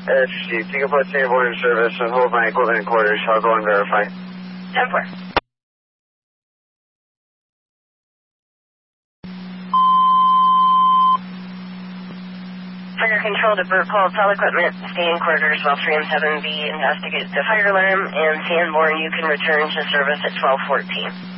Chief, you can put Sanborn in service and hold my equipment in quarters. I'll go and verify. 10-4. Fire control to Burt Paul's all equipment. Stay in quarters while 3 and 7B investigate the fire alarm. And Sanborn, you can return to service at 12:14.